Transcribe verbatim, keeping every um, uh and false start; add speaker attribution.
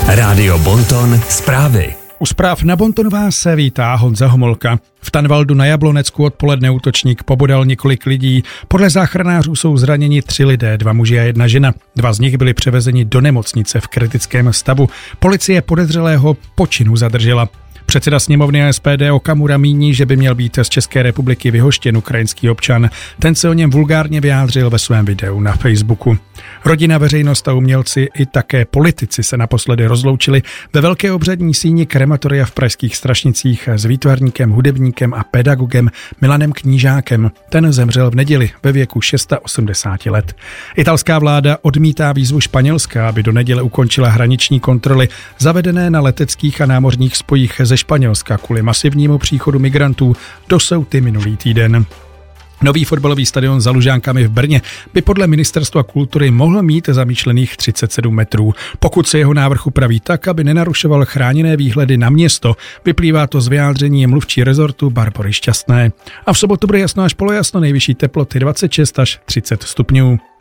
Speaker 1: Rádio Bonton zprávy.
Speaker 2: U zpráv na Bontonu vás se vítá Honza Homolka. V Tanvaldu na Jablonecku odpoledne útočník pobodal několik lidí. Podle záchranářů jsou zraněni tři lidé, dva muži a jedna žena. Dva z nich byli převezeni do nemocnice v kritickém stavu. Policie podezřelého počinu zadržela. Předseda sněmovny S P D Okamura míní, že by měl být z České republiky vyhoštěn ukrajinský občan. Ten se o něm vulgárně vyjádřil ve svém videu na Facebooku. Rodina, veřejnost a umělci i také politici se naposledy rozloučili ve velké obřadní síni krematoria v pražských Strašnicích s výtvarníkem, hudebníkem a pedagogem Milanem Knížákem. Ten zemřel v neděli ve věku osmdesáti šesti let. Italská vláda odmítá výzvu Španělska, aby do neděle ukončila hraniční kontroly zavedené na leteckých a námořních spojích ze Španělska kvůli masivnímu příchodu migrantů do Ceuty minulý týden. Nový fotbalový stadion za Lužánkami v Brně by podle Ministerstva kultury mohl mít zamýšlených třicet sedm metrů. Pokud se jeho návrh upraví tak, aby nenarušoval chráněné výhledy na město, vyplývá to z vyjádření mluvčí rezortu Barbory Šťastné. A v sobotu bude jasno až polojasno, nejvyšší teploty dvacet šest až třicet stupňů.